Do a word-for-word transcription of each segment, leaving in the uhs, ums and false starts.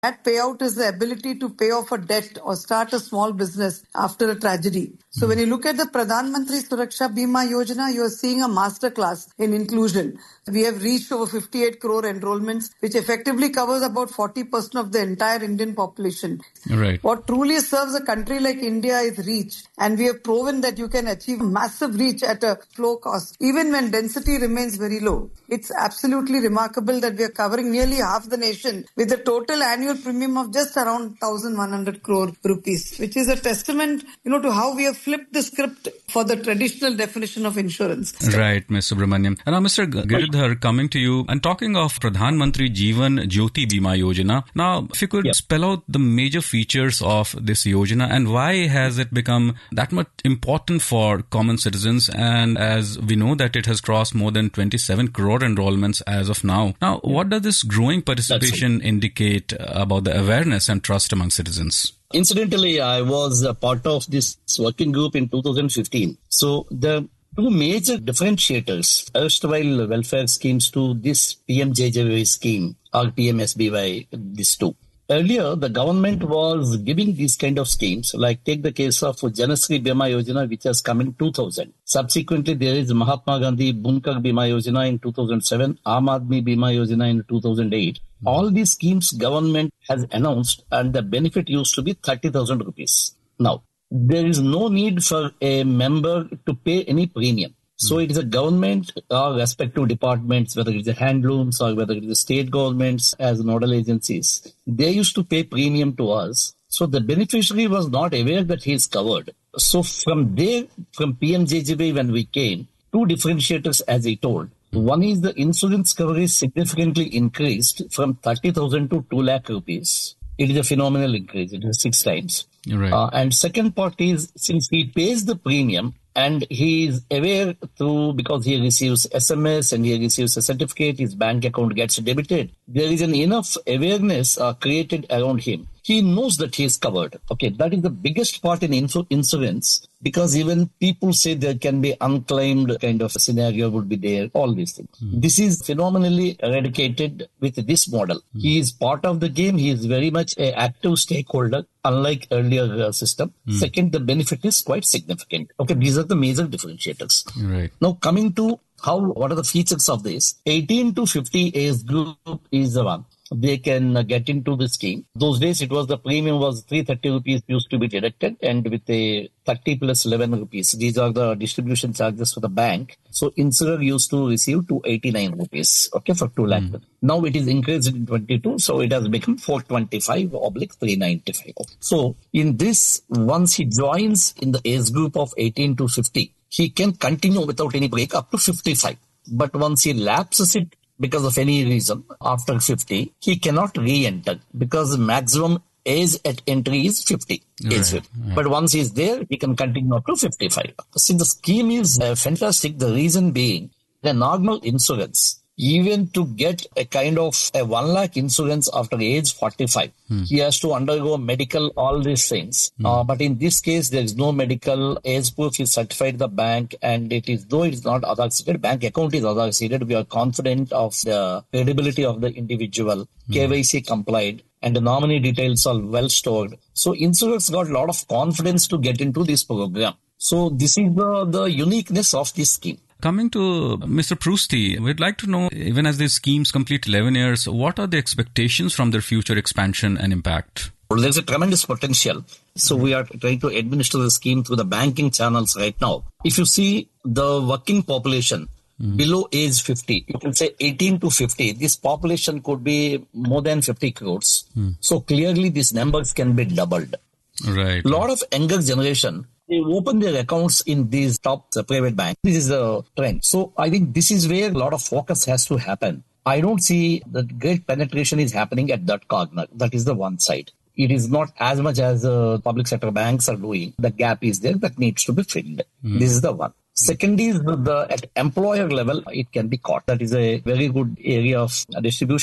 That payout is the ability to pay off a debt or start a small business after a tragedy. So when you look at the Pradhan Mantri Suraksha Bima Yojana, you are seeing a masterclass in inclusion. We have reached over fifty-eight crore enrollments, which effectively covers about forty percent of the entire Indian population. Right. What truly serves a country like India is reach. And we have proven that you can achieve massive reach at a low cost, even when density remains very low. It's absolutely remarkable that we are covering nearly half the nation with a total annual premium of just around one thousand one hundred crore rupees, which is a testament, you know, to how we have flipped the script for the traditional definition of insurance. Right, Miz Subramaniam. And now, Mister Giridhar, coming to you and talking of Pradhan Mantri Jeevan Jyoti Bima Yojana. Now, if you could yeah. spell out the major features of this Yojana and why has it become that much important for common citizens, and as we know that it has crossed more than twenty-seven crore enrollments as of now. Now, what does this growing participation indicate about the awareness and trust among citizens? Incidentally, I was a part of this working group in two thousand fifteen. So the two major differentiators, erstwhile welfare schemes to this P M J J B Y scheme or P M S B Y, these two. Earlier, the government was giving these kind of schemes, like take the case of Janasri Bima Yojana, which has come in two thousand. Subsequently, there is Mahatma Gandhi Bunkar Bima Yojana in two thousand seven, Aam Aadmi Bima Yojana in two thousand eight. All these schemes government has announced and the benefit used to be thirty thousand rupees. Now, there is no need for a member to pay any premium. So it is a government or respective departments, whether it is the handlooms or whether it is the state governments as nodal agencies, they used to pay premium to us. So the beneficiary was not aware that he is covered. So from there, from P M J J B Y when we came, two differentiators as I told. One is the insurance coverage significantly increased from thirty thousand to two lakh rupees. It is a phenomenal increase. It is six times. Right. Uh, and second part is, since he pays the premium and he is aware through, because he receives S M S and he receives a certificate, his bank account gets debited, there is an enough awareness uh, created around him. He knows that he is covered. Okay, that is the biggest part in insu- insurance, because even people say there can be unclaimed kind of a scenario would be there, all these things. Mm. This is phenomenally eradicated with this model. Mm. He is part of the game. He is very much an active stakeholder, unlike earlier uh, system. Mm. Second, the benefit is quite significant. Okay, these are the major differentiators. Right. Now, coming to how, what are the features of this? eighteen to fifty age group is the one. They can uh, get into the scheme. Those days, it was the premium was three hundred thirty rupees used to be deducted, and with a thirty plus eleven rupees. These are the distribution charges for the bank. So insurer used to receive two hundred eighty-nine rupees, okay, for two lakh. Mm. Now it is increased in twenty-two, so it has become four hundred twenty-five oblique three hundred ninety-five. So in this, once he joins in the age group of eighteen to fifty, he can continue without any break up to fifty-five. But once he lapses it, because of any reason, after fifty, he cannot re-enter because maximum age at entry is fifty. Right, age fifty. Right. But once he is there, he can continue up to fifty-five. See, the scheme is uh, fantastic. The reason being, the normal insurance, even to get a kind of a one lakh insurance after age forty-five, hmm. he has to undergo medical, all these things. Hmm. Uh, but in this case, there is no medical. Age proof is certified the bank, and it is, though it is not Aadhaar seeded, bank account is Aadhaar seeded. We are confident of the credibility of the individual, hmm. K Y C complied, and the nominee details are well stored. So insurers got a lot of confidence to get into this program. So this is the, the uniqueness of this scheme. Coming to Mister Prusti, we'd like to know, even as these schemes complete eleven years, what are the expectations from their future expansion and impact? Well, there's a tremendous potential. So we are trying to administer the scheme through the banking channels right now. If you see the working population mm. below age fifty, you can say eighteen to fifty, this population could be more than fifty crores. Mm. So clearly these numbers can be doubled. Right. A lot of younger generation, they open their accounts in these top uh, private banks. This is the trend. So I think this is where a lot of focus has to happen. I don't see that great penetration is happening at that corner. That is the one side. It is not as much as uh, public sector banks are doing. The gap is there that needs to be filled. Mm. This is the one. Second is the, the at employer level, it can be caught. That is a very good area of distribution.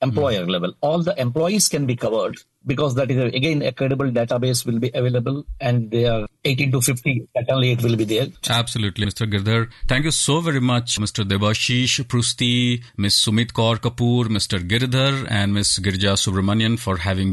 employer mm. level. All the employees can be covered because that is, a, again, a credible database will be available and they are eighteen to fifty, certainly it will be there. Absolutely, Mister Girdhar. Thank you so very much, Mister Debashish Prusti, Miss Sumit Kaur Kapoor, Mister Girdhar and Miss Girija Subramanian for having